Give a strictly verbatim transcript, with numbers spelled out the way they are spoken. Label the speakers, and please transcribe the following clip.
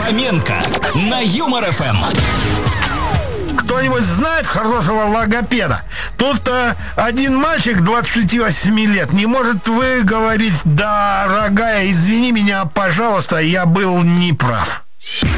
Speaker 1: Хоменко на Юмор эф эм.
Speaker 2: Кто-нибудь знает хорошего логопеда? Тут э, один мальчик двадцати восьми лет не может выговорить: дорогая, извини меня, пожалуйста, я был неправ.